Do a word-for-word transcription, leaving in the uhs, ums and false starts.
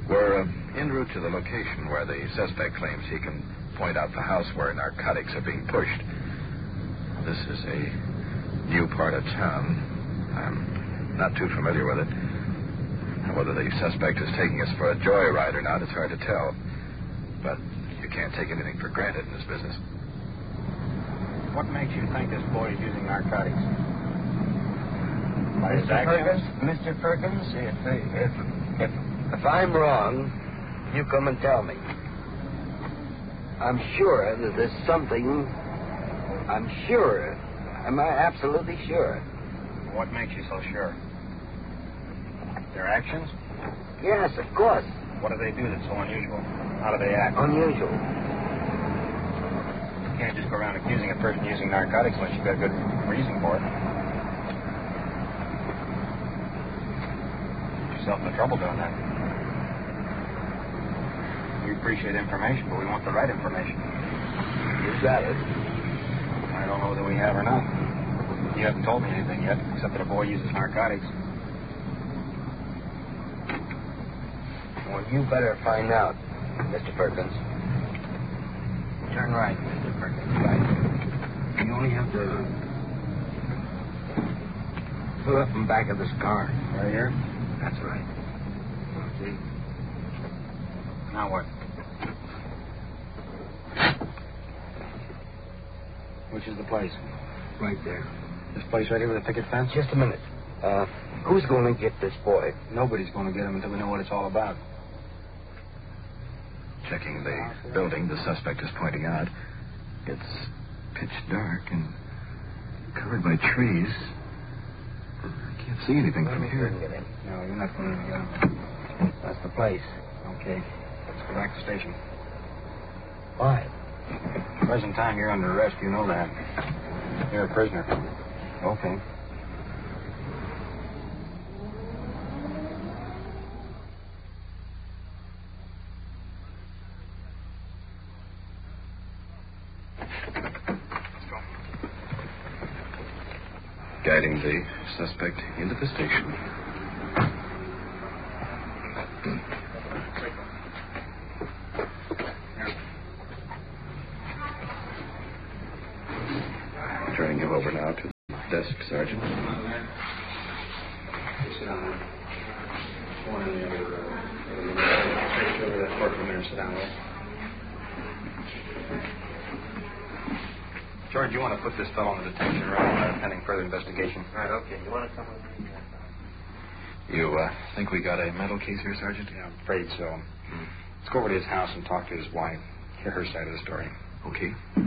We're uh, en route to the location where the suspect claims he can point out the house where narcotics are being pushed. This is a new part of town. I'm not too familiar with it. Whether the suspect is taking us for a joyride or not, it's hard to tell. But you can't take anything for granted in this business. What makes you think this boy is using narcotics? By his Mister actions? Perkins, Mister Perkins, if, if, if, if I'm wrong, you come and tell me. I'm sure that there's something, I'm sure, am I absolutely sure? What makes you so sure? Their actions? Yes, of course. What do they do that's so unusual? How do they act? Unusual. You can't just go around accusing a person using narcotics unless you've got a good reason for it. Get yourself into trouble doing that. We appreciate information, but we want the right information. You got it. I don't know whether we have or not. You haven't told me anything yet, except that a boy uses narcotics. Well, you better find out, Mister Perkins. Turn right, Mister Perkins. Right. You only have to pull up in back of this car. Right here? That's right. See? Now what? Which is the place? Right there. This place right here with the picket fence? Just a minute. Uh, who's going to get this boy? Nobody's going to get him until we know what it's all about. Checking the building the suspect is pointing out. It's pitch dark and covered by trees. I can't see anything from here. No, you're not going to get him. That's the place. Okay. Let's go back to the station. Why? At the present time, you're under arrest. You know that. You're a prisoner. Okay. Guiding the suspect into the station. Turning him over now to the desk, Sergeant. Sit down there. One in the other room. Take over that courtroom there and sit down there. George, you want to put this fellow in the detention room uh, pending further investigation? All right, okay. You want to come with me? You uh, think we got a mental case here, Sergeant? Yeah, I'm afraid so. Hmm. Let's go over to his house and talk to his wife. Hear her side of the story. Okay.